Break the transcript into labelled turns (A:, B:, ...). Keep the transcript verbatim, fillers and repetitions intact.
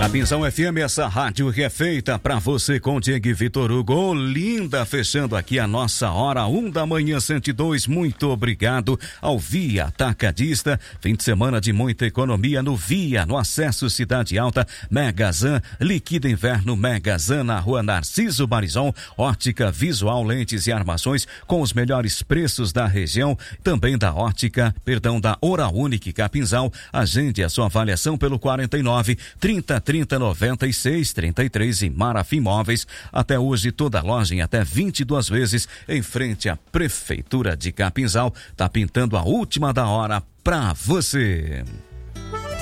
A: Capinzal F M, essa rádio que é feita pra você com Diego e Vitor Hugo. Olinda, fechando aqui a nossa hora, um da manhã, cento e dois. Muito obrigado ao Via Atacadista. Fim de semana de muita economia no Via, no acesso Cidade Alta, Megazan, Liquida Inverno Megazan, na rua Narciso Barizon, Ótica Visual, lentes e armações com os melhores preços da região, também da ótica, perdão, da Hora Única Capinzal. Agende a sua avaliação pelo quarenta e nove, trinta, trinta, noventa e seis, trinta e três. E Marafim Móveis, até hoje toda loja em até vinte e duas vezes, em frente à Prefeitura de Capinzal. Tá pintando a última da hora pra você.